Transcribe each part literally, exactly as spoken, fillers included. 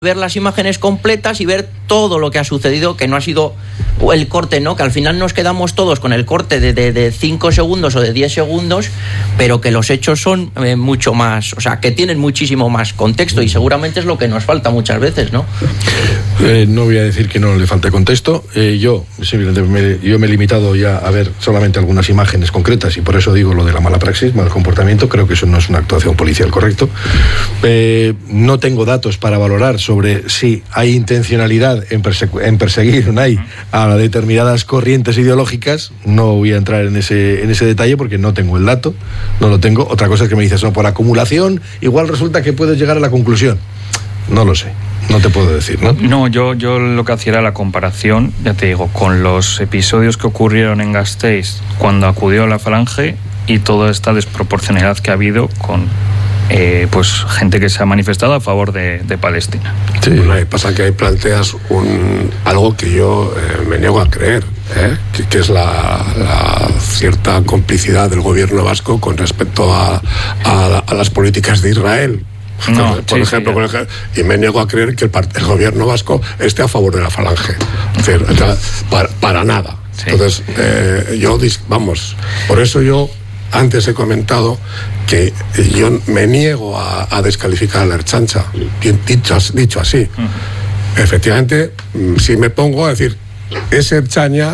ver las imágenes completas y ver todo lo que ha sucedido, que no ha sido el corte, ¿no? Que al final nos quedamos todos con el corte de, de, de cinco segundos o de diez segundos, pero que los hechos son eh, mucho más, o sea, que tienen muchísimo más contexto, y seguramente es lo que nos falta muchas veces, ¿no? Eh, no voy a decir que no le falte contexto. Eh, yo, simplemente me, yo me he limitado ya a ver solamente algunas imágenes concretas, y por eso digo lo de la mala praxis, mal comportamiento. Creo que eso no es una actuación policial correcto. Eh, no tengo datos para valorar sobre si hay intencionalidad en, perse- en perseguir Unai a determinadas corrientes ideológicas. No voy a entrar en ese, en ese detalle porque no tengo el dato, no lo tengo. Otra cosa es que me dices, no, por acumulación, igual resulta que puedes llegar a la conclusión. No lo sé, no te puedo decir, ¿no? No, yo, yo lo que hacía era la comparación, ya te digo, con los episodios que ocurrieron en Gasteiz cuando acudió la Falange y toda esta desproporcionalidad que ha habido con eh, pues gente que se ha manifestado a favor de, de Palestina. Sí, bueno, ahí pasa que ahí planteas un, algo que yo eh, me niego a creer, ¿eh? que, que es la, la cierta complicidad del gobierno vasco con respecto a, a, a las políticas de Israel. No, por sí, ejemplo, sí, con el, y me niego a creer que el, el gobierno vasco esté a favor de la Falange. Es decir, o sea, para, para nada. Sí. Entonces, eh, yo, vamos, por eso yo antes he comentado que yo me niego a, a descalificar a la Ertzaintza, dicho, dicho así. Uh-huh. Efectivamente, si me pongo a decir, ese Ertzaina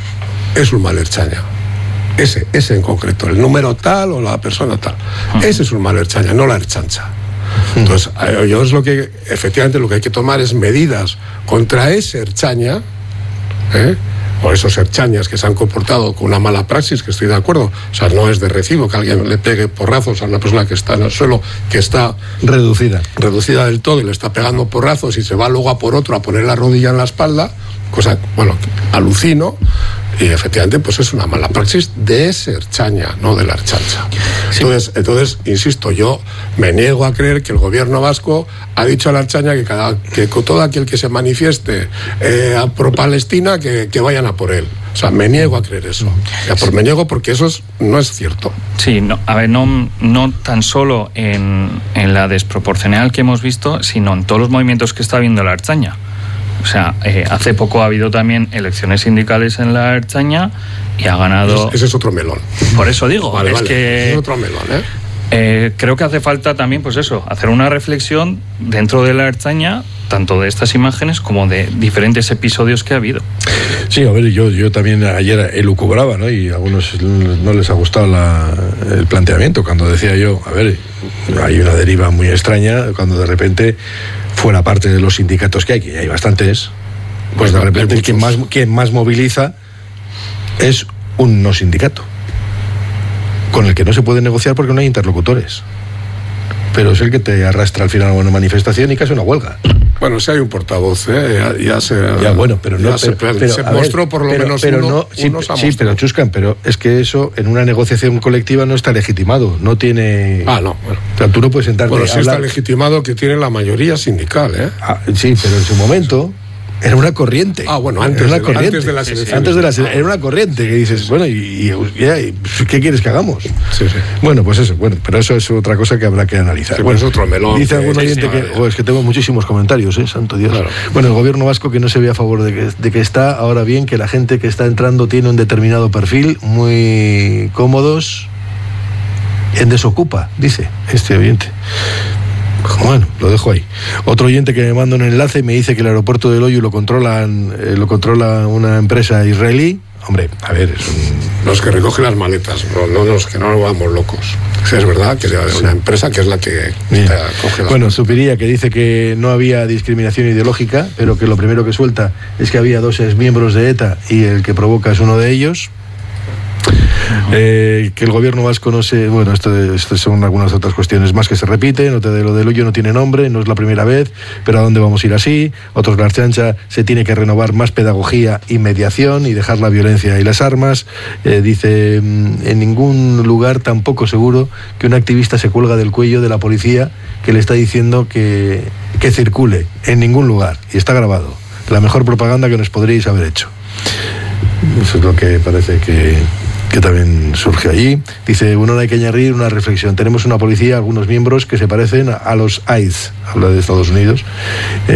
es un mal Ertzaina. Ese, ese en concreto, el número tal o la persona tal. Uh-huh. Ese es un mal Ertzaina, no la Ertzaintza. Entonces, yo es lo que, efectivamente, lo que hay que tomar es medidas contra ese Ertzaina, ¿eh? o esos erchañas que se han comportado con una mala praxis, que estoy de acuerdo. O sea, no es de recibo que alguien le pegue porrazos a una persona que está en el suelo, que está reducida, reducida del todo, y le está pegando porrazos y se va luego a por otro a poner la rodilla en la espalda, cosa, bueno, alucino. Y efectivamente, pues es una mala praxis de ese erchaña, no de la Ertzaintza. Sí. Entonces, entonces, insisto, yo me niego a creer que el gobierno vasco ha dicho a la Ertzaintza que, cada, que con todo aquel que se manifieste eh, pro Palestina, que, que vayan a por él. O sea, me niego a creer eso. Ya, por, me niego porque eso es, no es cierto. Sí, no, a ver, no, no tan solo en, en la desproporcional que hemos visto, sino en todos los movimientos que está viendo la Ertzaintza. O sea, eh, hace poco ha habido también elecciones sindicales en la Ertzaintza y ha ganado... Ese, ese es otro melón. Por eso digo, vale, es vale. que... Ese es otro melón, ¿eh? Eh, creo que hace falta también, pues eso, hacer una reflexión dentro de la Ertzaintza, tanto de estas imágenes como de diferentes episodios que ha habido. Sí, a ver, yo, yo también ayer elucubraba, ¿no? Y a algunos no les ha gustado la, el planteamiento cuando decía yo, a ver, hay una deriva muy extraña cuando de repente, fuera parte de los sindicatos que hay, que hay bastantes, pues de repente quien más, quien más moviliza es un no sindicato, con el que no se puede negociar porque no hay interlocutores. Pero es el que te arrastra al final a una manifestación y casi una huelga. Bueno, si hay un portavoz, ¿eh? ya, ya se... Ya, bueno, pero no... Se, pero, pero, se mostró ver, por lo pero, menos pero uno, no, sí, uno se sí, pero Chuscan, pero es que eso en una negociación colectiva no está legitimado, no tiene... Ah, no, bueno. O sea, tú no puedes sentarte Bueno, sí hablar... está legitimado que tiene la mayoría sindical, ¿eh? Ah, sí, pero en su momento... Era una corriente. Ah, bueno, antes, era una de, corriente. antes de las elecciones. Antes de las, era una corriente que dices, bueno, y, y, y ¿qué quieres que hagamos? Sí, sí. Bueno, pues eso, bueno, pero eso es otra cosa que habrá que analizar. Sí, bueno, es otro melón. Dice algún sí, oyente sí, que, vale. oh, es que tengo muchísimos comentarios, ¿eh? Santo Dios. Claro. Bueno, el gobierno vasco que no se ve a favor de que, de que está, ahora bien, que la gente que está entrando tiene un determinado perfil, muy cómodos, en desocupa, dice este oyente. Bueno, lo dejo ahí. Otro oyente que me manda un enlace me dice que el aeropuerto de Loiu lo controlan, eh, lo controla una empresa israelí. Hombre, a ver, es un... Los que recogen las maletas, no, no los que no nos vamos locos. Sí, es verdad que es una empresa que es la que está, coge las... Bueno, Zupiría, que dice que no había discriminación ideológica, pero que lo primero que suelta es que había dos exmiembros de ETA y el que provoca es uno de ellos. Eh, que el gobierno vasco no se... Bueno, esto, esto son algunas otras cuestiones más que se repiten. Lo de, lo de Loiu no tiene nombre, no es la primera vez, pero ¿a dónde vamos a ir así? Otros, la Ertzaintza se tiene que renovar más pedagogía y mediación y dejar la violencia y las armas. Eh, dice, en ningún lugar tampoco seguro que un activista se cuelga del cuello de la policía que le está diciendo que, que circule. En ningún lugar. Y está grabado. La mejor propaganda que nos podríais haber hecho. Eso es lo que parece que... que también surge allí. Dice, bueno, no hay que añadir una reflexión. Tenemos una policía, algunos miembros que se parecen a los I C E, habla de Estados Unidos,